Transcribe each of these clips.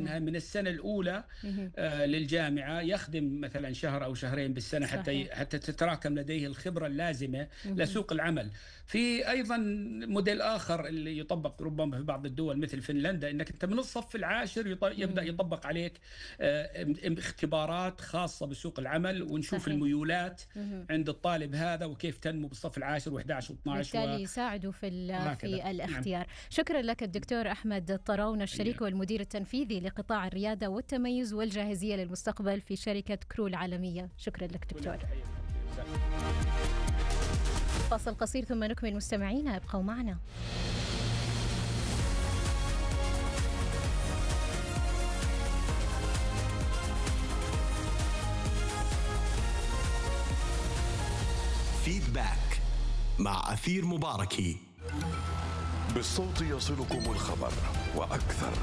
انها من السنه الاولى للجامعه يخدم مثلا شهر او شهرين بالسنه حتى تتراكم لديه الخبره اللازمه لسوق العمل. في ايضا موديل اخر اللي يطبق ربما في بعض الدول مثل فنلندا، انك انت من الصف العاشر يبدا يطبق عليك اختبارات خاصه بسوق العمل، ونشوف الميولات عند الطالب هذا وكيف تنمو بالصف العاشر و11 و12، بالتالي يساعدوا في الاختيار. نعم. شكرا لك الدكتور أحمد الطراون، الشريك والمدير التنفيذي لقطاع الريادة والتميز والجاهزية للمستقبل في شركة كرو العالمية. شكرا لك دكتور. فاصل قصير ثم نكمل مستمعينا، ابقوا معنا. فيدباك مع أثير مباركي. بالصوت يصلكم الخبر وأكثر.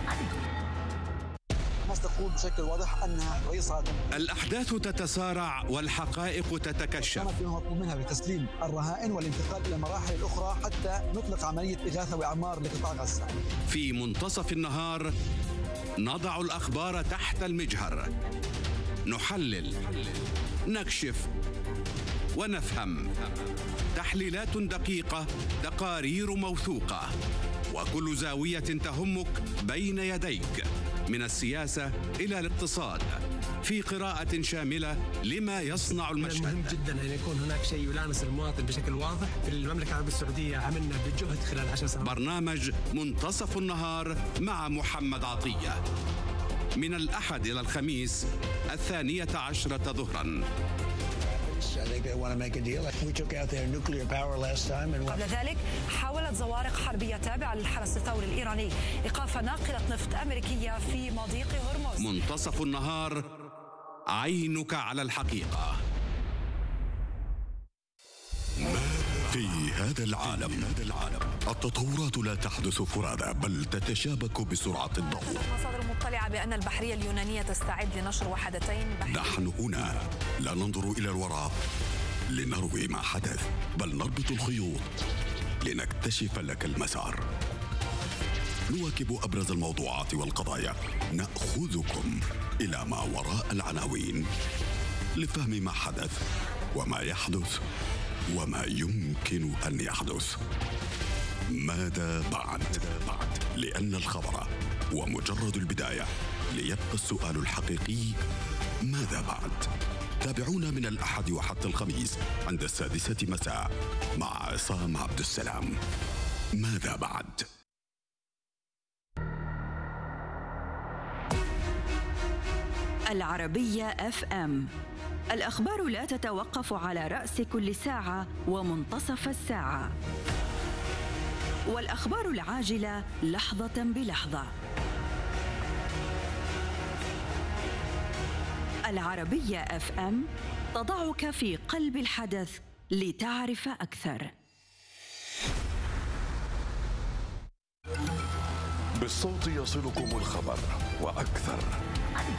تقول بشكل واضح أنها رئيسة. الأحداث تتسارع والحقائق تتكشف. كانت مطلوب منها بتسليم الرهائن والانتقال إلى المراحل الأخرى حتى نطلق عملية إغاثة وإعمار لقطاع غزة. في منتصف النهار نضع الأخبار تحت المجهر، نحلل، نكشف ونفهم. تحليلات دقيقة، تقارير موثوقة، وكل زاوية تهمك بين يديك، من السياسة إلى الاقتصاد، في قراءة شاملة لما يصنع المشهد. مهم جدا أن يكون هناك شيء يلامس المواطن بشكل واضح. في المملكة العربية السعودية عملنا بجهد خلال 10 سنوات. برنامج منتصف النهار مع محمد عطية، من الأحد إلى الخميس 12:10 ظهرا. قبل ذلك حاولت زوارق حربية تابعة للحرس الثوري الإيراني إيقاف ناقلة نفط أمريكية في مضيق هرمز. منتصف النهار، عينك على الحقيقة. في هذا العالم التطورات لا تحدث فرادى بل تتشابك بسرعة الضوء. مصادر مطلعة بأن البحرية اليونانية تستعد لنشر وحدتين بحرية. نحن هنا لا ننظر إلى الوراء لنروي ما حدث، بل نربط الخيوط لنكتشف لك المسار. نواكب أبرز الموضوعات والقضايا، نأخذكم إلى ما وراء العناوين لفهم ما حدث وما يحدث وما يمكن أن يحدث. ماذا بعد؟ لأن الخبر ومجرد البداية، ليبقى السؤال الحقيقي: ماذا بعد؟ تابعونا من الأحد وحتى الخميس عند 6:00 مساء مع عصام عبد السلام. ماذا بعد؟ العربية FM، الأخبار لا تتوقف على رأس كل ساعة ومنتصف الساعة، والأخبار العاجلة لحظة بلحظة. العربية FM تضعك في قلب الحدث لتعرف أكثر. بالصوت يصلكم الخبر وأكثر.